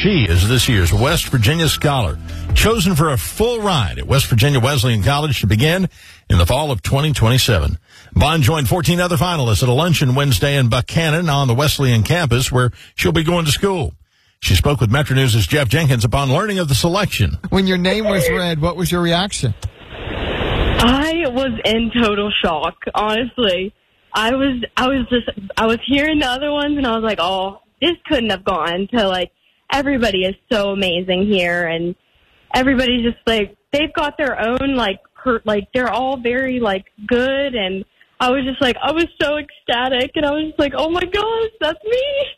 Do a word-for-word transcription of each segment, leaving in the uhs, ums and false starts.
She is this year's West Virginia Scholar, chosen for a full ride at West Virginia Wesleyan College to begin in the fall of twenty twenty-seven. Bond joined fourteen other finalists at a luncheon Wednesday in Buchanan on the Wesleyan campus, where she'll be going to school. She spoke with Metro News' Jeff Jenkins upon learning of the selection. When your name was read, what was your reaction? I was in total shock, honestly. I was, I was just, I was hearing the other ones, and I was like, oh, this couldn't have gone to, like, everybody is so amazing here, and everybody's just, like, they've got their own, like, per, like, they're all very, like, good, and I was just, like, I was so ecstatic, and I was just like, oh, my gosh, that's me.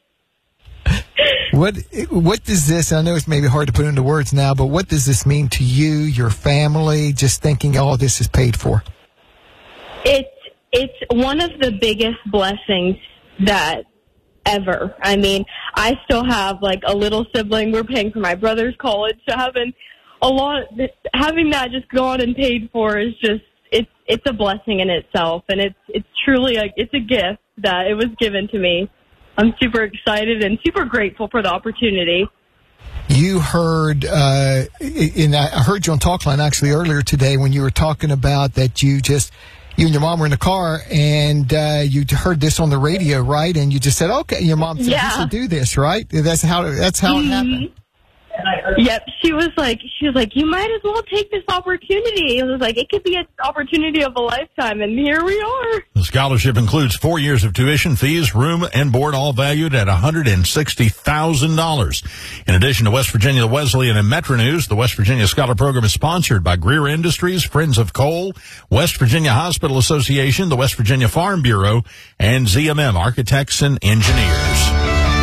What what does this, I know it's maybe hard to put into words now, but what does this mean to you, your family, just thinking all this is paid for? It's, it's one of the biggest blessings that ever. I mean, I still have, like, a little sibling. We're paying for my brother's college, so having a lot, having that just gone and paid for is just, it's it's a blessing in itself, and it's it's truly a, it's a gift that it was given to me. I'm super excited and super grateful for the opportunity. You heard, uh, and I heard you on Talkline actually earlier today when you were talking about that you just, you and your mom were in the car and uh, you heard this on the radio, right? And you just said, okay, your mom said, yeah. you should do this, right? That's how, that's how mm-hmm. it happened. Yep, she was like, she was like, you might as well take this opportunity. It was like, it could be an opportunity of a lifetime, and here we are. The scholarship includes four years of tuition, fees, room, and board, all valued at one hundred sixty thousand dollars. In addition to West Virginia Wesleyan and Metro News, the West Virginia Scholar Program is sponsored by Greer Industries, Friends of Coal, West Virginia Hospital Association, the West Virginia Farm Bureau, and Z M M Architects and Engineers.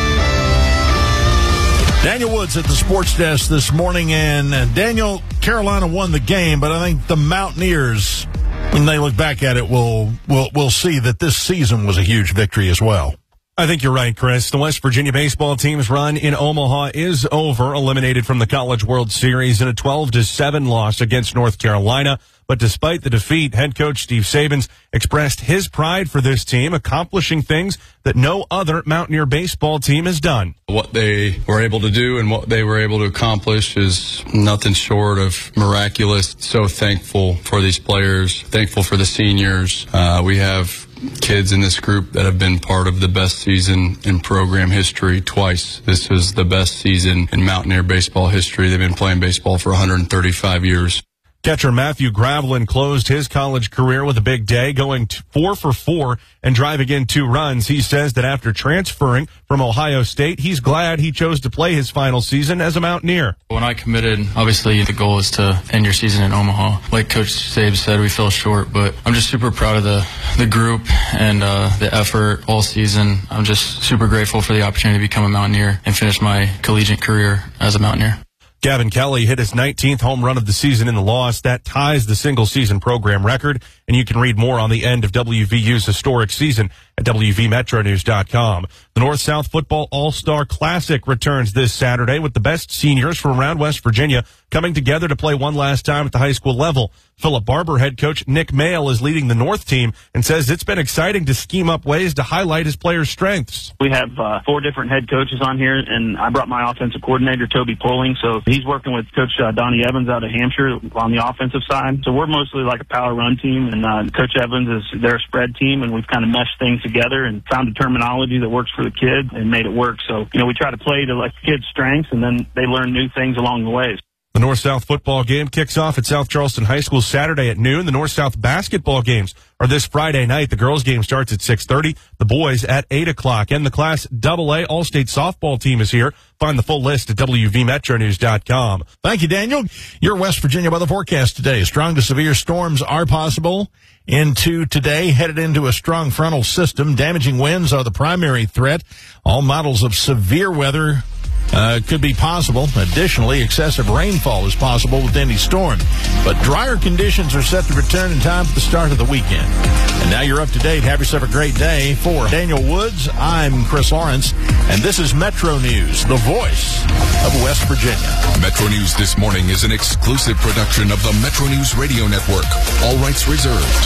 Daniel Woods at the sports desk this morning, and uh, Daniel, Carolina won the game, but I think the Mountaineers, when they look back at it, will will will see that this season was a huge victory as well. I think you're right, Chris. The West Virginia baseball team's run in Omaha is over, eliminated from the College World Series in a twelve to seven loss against North Carolina. But despite the defeat, head coach Steve Sabins expressed his pride for this team, accomplishing things that no other Mountaineer baseball team has done. What they were able to do and what they were able to accomplish is nothing short of miraculous. So thankful for these players, thankful for the seniors. Uh, we have kids in this group that have been part of the best season in program history twice. This was the best season in Mountaineer baseball history. They've been playing baseball for one hundred thirty-five years. Catcher Matthew Gravelin closed his college career with a big day, going four for four and driving in two runs. He says that after transferring from Ohio State, he's glad he chose to play his final season as a Mountaineer. When I committed, obviously the goal is to end your season in Omaha. Like Coach Sabe said, we fell short, but I'm just super proud of the, the group and uh, the effort all season. I'm just super grateful for the opportunity to become a Mountaineer and finish my collegiate career as a Mountaineer. Gavin Kelly hit his nineteenth home run of the season in the loss. That ties the single-season program record, and you can read more on the end of W V U's historic season at W V Metro News dot com. The North-South Football All-Star Classic returns this Saturday with the best seniors from around West Virginia coming together to play one last time at the high school level. Philip Barber head coach Nick Mayle is leading the North team and says it's been exciting to scheme up ways to highlight his players' strengths. We have uh, four different head coaches on here, and I brought my offensive coordinator, Toby Poling, so he's working with Coach uh, Donnie Evans out of Hampshire on the offensive side. So we're mostly like a power run team, and uh, Coach Evans is their spread team, and we've kind of meshed things together and found a terminology that works for the kids and made it work. So, you know, we try to play to like kids' strengths, and then they learn new things along the way. The North-South football game kicks off at South Charleston High School Saturday at noon. The North-South basketball games are this Friday night. The girls' game starts at six thirty, the boys at eight o'clock. And the Class double A All-State softball team is here. Find the full list at W V Metro News dot com. Thank you, Daniel. Your West Virginia weather forecast today. Strong to severe storms are possible into today, headed into a strong frontal system. Damaging winds are the primary threat. All models of severe weather Uh, could be possible. Additionally, excessive rainfall is possible with any storm. But drier conditions are set to return in time for the start of the weekend. And now you're up to date. Have yourself a great day. For Daniel Woods, I'm Chris Lawrence, and this is Metro News, the voice of West Virginia. Metro News This Morning is an exclusive production of the Metro News Radio Network. All rights reserved.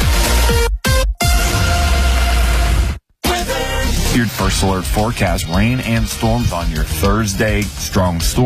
Your First Alert forecast, rain and storms on your Thursday. Strong storm.